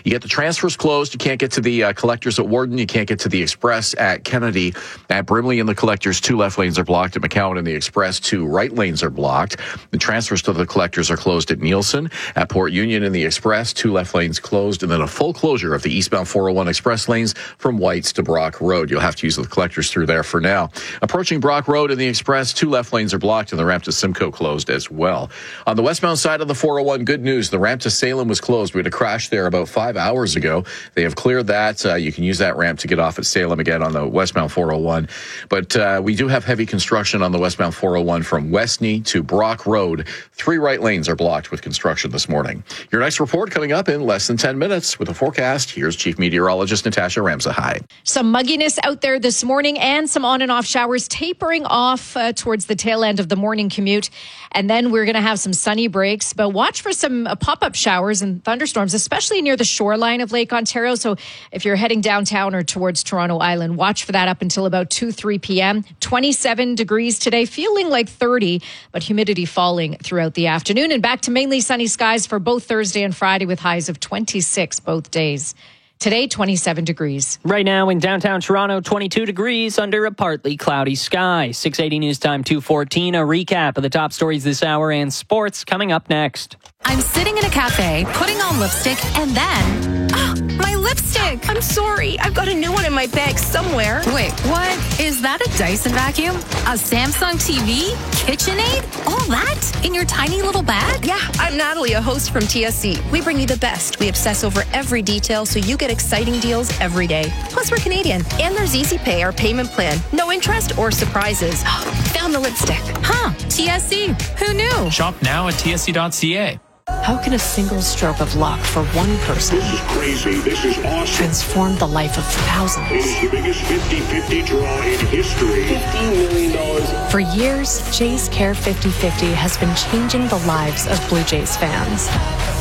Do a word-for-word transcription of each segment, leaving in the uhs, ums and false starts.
You get the transfers closed. You can't get to the uh, collectors at Warden. You can't get to the Express at Kennedy. At Brimley and the collectors, two left lanes are blocked. At McCowan and the Express, two right lanes are blocked. The transfers to the collectors are closed at Nielsen. At Port Union and the Express, two left lanes closed, and then a full closure of the eastbound four oh one Express lanes from Whites to Brock Road. You'll have to use the collectors through there for now. Approaching Brock Road and the Express, two left lanes are blocked, and the ramp to Simcoe closed as well. On the westbound side of the four oh one, good news. The ramp to Salem was closed. We had a crash there about five hours ago. They have cleared that. Uh, you can use that ramp to get off at Salem again on the westbound four oh one. But uh, we do have heavy construction on the westbound four oh one from Westney to Brock Road. Three right lanes are blocked with construction this morning. Your next report coming up in less than ten minutes with a forecast. Here's Chief Meteorologist Natasha Ramsahai. Some mugginess out there this morning and some on and off showers tapering off uh, towards the tail end of the morning commute. And then we're going to have some sunny breaks, but watch for some uh, pop-up showers and thunderstorms, especially near the shoreline of Lake Ontario. So if you're heading downtown or towards Toronto Island, watch for that up until about two, three p.m. twenty-seven degrees today, feeling like thirty, but humidity falling throughout the afternoon. And back to mainly sunny skies for both Thursday and Friday with highs of twenty-six both days. Today, twenty-seven degrees. Right now in downtown Toronto, twenty-two degrees under a partly cloudy sky. six eighty News Time two fourteen. A recap of the top stories this hour and sports coming up next. I'm sitting in a cafe, putting on lipstick, and then... Oh, my lipstick! I'm sorry. I've got a new one in my bag somewhere. Wait, what? Is that a Dyson vacuum? A Samsung T V? KitchenAid? All that? In your tiny little bag? Yeah, I'm Natalie, a host from T S C. We bring you the best. We obsess over every detail so you get exciting deals every day. Plus, we're Canadian. And there's Easy Pay, our payment plan. No interest or surprises. Found the lipstick. Huh. T S C. Who knew? Shop now at T S C dot C A. How can a single stroke of luck for one person This is crazy. This is awesome. transform the life of thousands? It is the biggest fifty-fifty draw in history. fifteen million dollars. For years, Jays Care fifty fifty has been changing the lives of Blue Jays fans.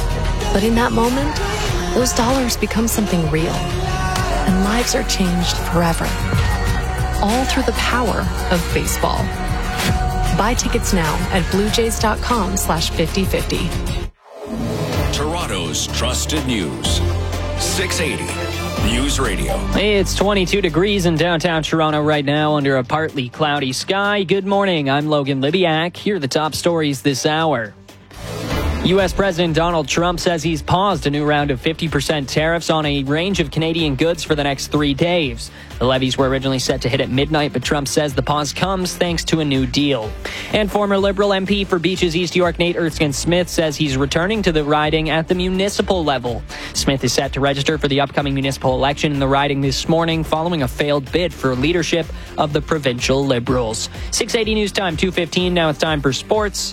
But in that moment, those dollars become something real, and lives are changed forever. All through the power of baseball. Buy tickets now at bluejays.com slash 5050. Toronto's trusted news. six eighty News Radio. It's twenty-two degrees in downtown Toronto right now under a partly cloudy sky. Good morning. I'm Logan Libiak. Here are the top stories this hour. U S President Donald Trump says he's paused a new round of fifty percent tariffs on a range of Canadian goods for the next three days. The levies were originally set to hit at midnight, but Trump says the pause comes thanks to a new deal. And former Liberal M P for Beaches East York, Nate Erskine-Smith, says he's returning to the riding at the municipal level. Smith is set to register for the upcoming municipal election in the riding this morning following a failed bid for leadership of the provincial Liberals. six eighty News Time, two fifteen. Now it's time for sports.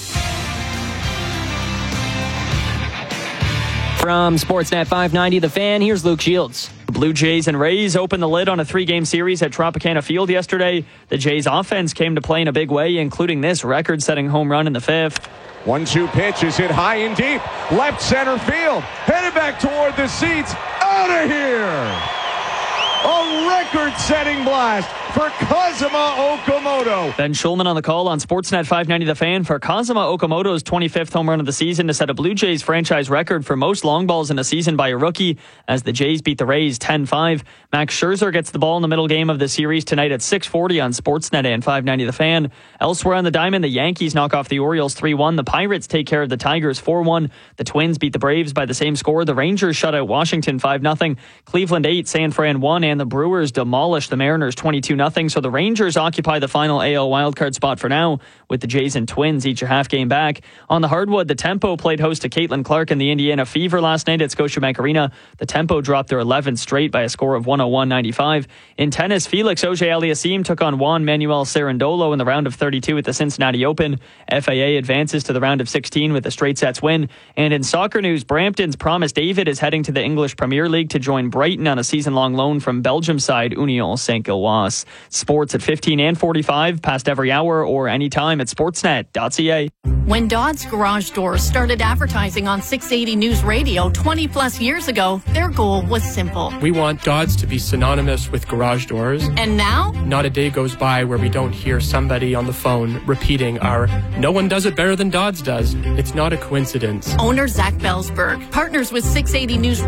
From Sportsnet five ninety, The Fan, here's Luke Shields. The Blue Jays and Rays opened the lid on a three-game series at Tropicana Field yesterday. The Jays' offense came to play in a big way, including this record-setting home run in the fifth. one two pitch is hit high and deep. Left center field. Headed back toward the seats. Out of here! A record-setting blast for Kazuma Okamoto. Ben Schulman on the call on Sportsnet five ninety The Fan for Kazuma Okamoto's twenty-fifth home run of the season to set a Blue Jays franchise record for most long balls in a season by a rookie as the Jays beat the Rays ten five. Max Scherzer gets the ball in the middle game of the series tonight at six forty on Sportsnet and five ninety The Fan. Elsewhere on the diamond, the Yankees knock off the Orioles three one. The Pirates take care of the Tigers four one. The Twins beat the Braves by the same score. The Rangers shut out Washington five nothing. Cleveland eight, San Fran one, and the Brewers demolish the Mariners twenty-two nothing. So the Rangers occupy the final A L wildcard spot for now, with the Jays and Twins each a half game back. On the hardwood, the Tempo played host to Caitlin Clark and the Indiana Fever last night at Scotiabank Arena. The Tempo dropped their eleventh straight by a score of one oh one ninety-five. In tennis, Felix Auger-Aliassime took on Juan Manuel Cerundolo in the round of thirty-two at the Cincinnati Open. F A A advances to the round of sixteen with a straight sets win. And in soccer news, Brampton's Promise David is heading to the English Premier League to join Brighton on a season-long loan from Belgium side Union Saint-Gilloise. Sports at fifteen and forty-five, past every hour or anytime at sportsnet dot c a. When Dodds Garage Doors started advertising on six eighty News Radio twenty plus years ago, their goal was simple. We want Dodds to be synonymous with garage doors. And now? Not a day goes by where we don't hear somebody on the phone repeating our "no one does it better than Dodds does." It's not a coincidence. Owner Zach Bellsberg partners with six eighty News